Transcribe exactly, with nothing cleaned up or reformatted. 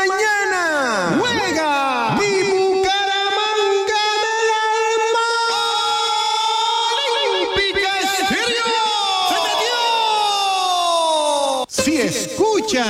mañana juega mi Bucaramanga del Alma Olímpica Estéreo. ¡Se metió! Si escucha